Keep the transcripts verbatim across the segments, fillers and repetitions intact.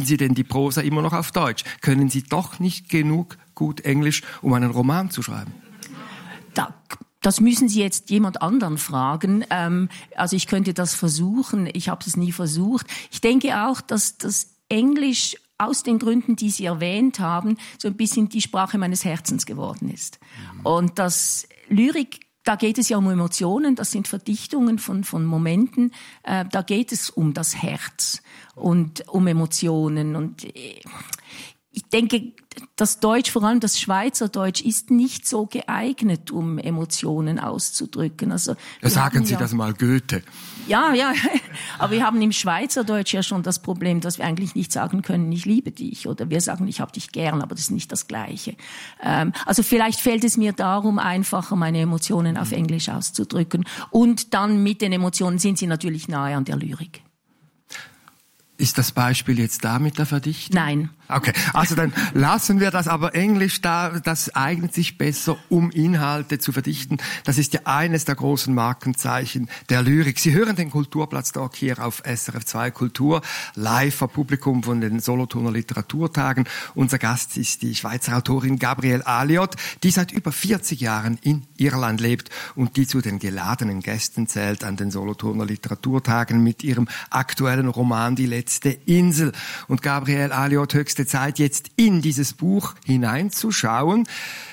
schreiben Sie denn die Prosa immer noch auf Deutsch? Können Sie doch nicht genug gut Englisch, um einen Roman zu schreiben? Da, das müssen Sie jetzt jemand anderen fragen. Ähm, also ich könnte das versuchen, ich habe es nie versucht. Ich denke auch, dass das Englisch aus den Gründen, die Sie erwähnt haben, so ein bisschen die Sprache meines Herzens geworden ist. Mhm. Und das Lyrik, da geht es ja um Emotionen, das sind Verdichtungen von, von Momenten, äh, da geht es um das Herz und um Emotionen. Und äh, ich denke, das Deutsch, vor allem das Schweizerdeutsch, ist nicht so geeignet, um Emotionen auszudrücken. Also ja, sagen Sie ja, das mal Goethe. Ja, ja, aber wir haben im Schweizerdeutsch ja schon das Problem, dass wir eigentlich nicht sagen können, ich liebe dich, oder wir sagen, ich hab dich gern, aber das ist nicht das Gleiche. Ähm, also vielleicht fällt es mir darum einfacher, meine Emotionen auf Englisch auszudrücken. Und dann mit den Emotionen sind sie natürlich nahe an der Lyrik. Ist das Beispiel jetzt da mit der Verdichtung? Nein. Okay, also dann lassen wir das, aber Englisch da, das eignet sich besser, um Inhalte zu verdichten. Das ist ja eines der großen Markenzeichen der Lyrik. Sie hören den Kulturplatz-Talk hier auf S R F zwei Kultur, live vor Publikum von den Solothurner Literaturtagen. Unser Gast ist die Schweizer Autorin Gabrielle Aliot, die seit über vierzig Jahren in Irland lebt und die zu den geladenen Gästen zählt an den Solothurner Literaturtagen mit ihrem aktuellen Roman Die letzte Insel. Und Gabrielle Aliot, höchste Zeit, jetzt in dieses Buch hineinzuschauen.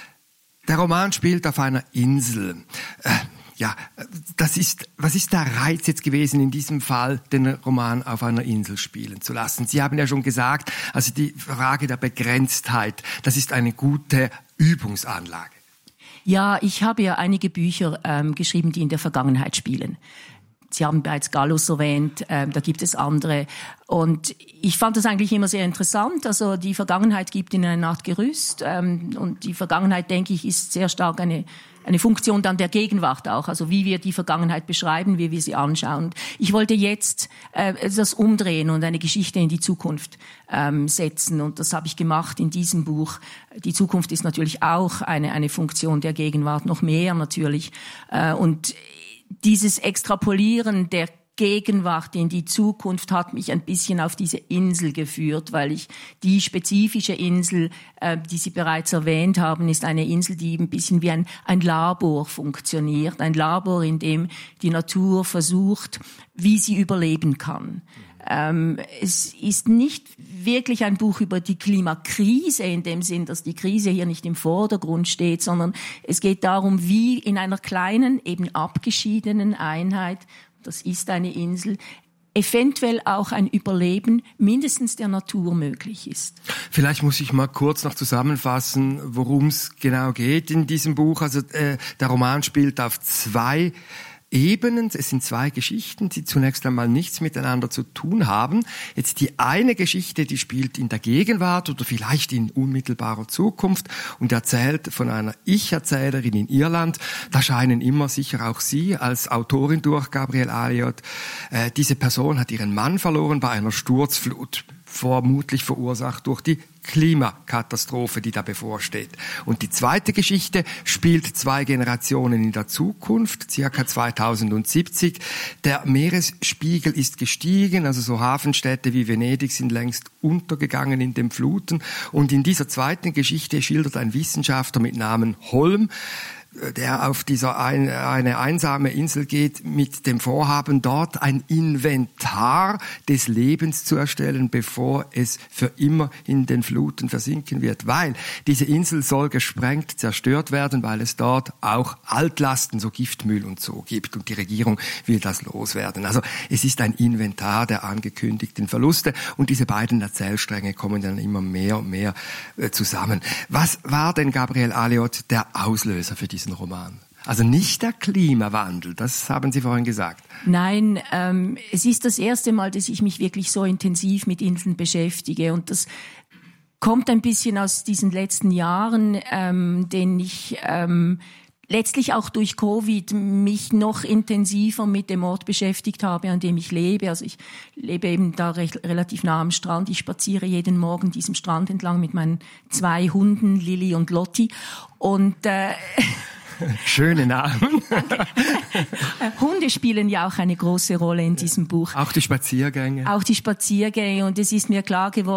Der Roman spielt auf einer Insel. Äh, ja, das ist, was ist der Reiz jetzt gewesen, in diesem Fall den Roman auf einer Insel spielen zu lassen? Sie haben ja schon gesagt, also die Frage der Begrenztheit, das ist eine gute Übungsanlage. Ja, ich habe ja einige Bücher ähm, geschrieben, die in der Vergangenheit spielen. Sie haben bereits Gallus erwähnt, äh, da gibt es andere. Und ich fand das eigentlich immer sehr interessant. Also die Vergangenheit gibt Ihnen eine Art Gerüst. Ähm, und die Vergangenheit, denke ich, ist sehr stark eine, eine Funktion dann der Gegenwart auch. Also wie wir die Vergangenheit beschreiben, wie wir sie anschauen. Und ich wollte jetzt äh, das umdrehen und eine Geschichte in die Zukunft ähm, setzen. Und das habe ich gemacht in diesem Buch. Die Zukunft ist natürlich auch eine, eine Funktion der Gegenwart, noch mehr natürlich. Äh, und dieses Extrapolieren der Gegenwart in die Zukunft hat mich ein bisschen auf diese Insel geführt, weil ich die spezifische Insel, äh, die Sie bereits erwähnt haben, ist eine Insel, die ein bisschen wie ein, ein Labor funktioniert. Ein Labor, in dem die Natur versucht, wie sie überleben kann. Ähm, es ist nicht wirklich ein Buch über die Klimakrise in dem Sinn, dass die Krise hier nicht im Vordergrund steht, sondern es geht darum, wie in einer kleinen, eben abgeschiedenen Einheit, das ist eine Insel, eventuell auch ein Überleben mindestens der Natur möglich ist. Vielleicht muss ich mal kurz noch zusammenfassen, worum es genau geht in diesem Buch. Also äh, der Roman spielt auf zwei Ebenen. Es sind zwei Geschichten, die zunächst einmal nichts miteinander zu tun haben. Jetzt die eine Geschichte, die spielt in der Gegenwart oder vielleicht in unmittelbarer Zukunft und erzählt von einer Ich-Erzählerin in Irland. Da scheinen immer sicher auch Sie als Autorin durch, Gabrielle Aliot. Äh, diese Person hat ihren Mann verloren bei einer Sturzflut, vermutlich verursacht durch die Klimakatastrophe, die da bevorsteht. Und die zweite Geschichte spielt zwei Generationen in der Zukunft, circa zweitausendsiebzig. Der Meeresspiegel ist gestiegen, also so Hafenstädte wie Venedig sind längst untergegangen in den Fluten. Und in dieser zweiten Geschichte schildert ein Wissenschaftler mit Namen Holm, der auf dieser ein, eine einsame Insel geht, mit dem Vorhaben, dort ein Inventar des Lebens zu erstellen, bevor es für immer in den Fluten versinken wird. Weil diese Insel soll gesprengt, zerstört werden, weil es dort auch Altlasten, so Giftmüll und so gibt. Und die Regierung will das loswerden. Also es ist ein Inventar der angekündigten Verluste. Und diese beiden Erzählstränge kommen dann immer mehr und mehr äh, zusammen. Was war denn, Gabrielle Aliot, der Auslöser für diesen Roman? Also nicht der Klimawandel, das haben Sie vorhin gesagt. Nein, ähm, es ist das erste Mal, dass ich mich wirklich so intensiv mit Inseln beschäftige und das kommt ein bisschen aus diesen letzten Jahren, ähm, den ich ähm, letztlich auch durch Covid mich noch intensiver mit dem Ort beschäftigt habe, an dem ich lebe. Also ich lebe eben da recht, relativ nah am Strand. Ich spaziere jeden Morgen diesem Strand entlang mit meinen zwei Hunden, Lilly und Lotti. Und äh, schöne Namen. Hunde spielen ja auch eine große Rolle in diesem Buch. Auch die Spaziergänge. Auch die Spaziergänge. Und es ist mir klar geworden,